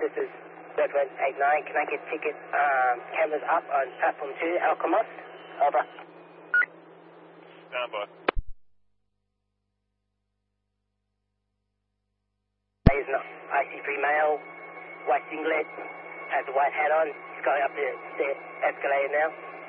this is Redwood 89. Can I get ticket cameras up on platform 2, Alcamos? Over. Stand by. He's an IC3 male, white singlet, has a white hat on. He's going up the escalator now.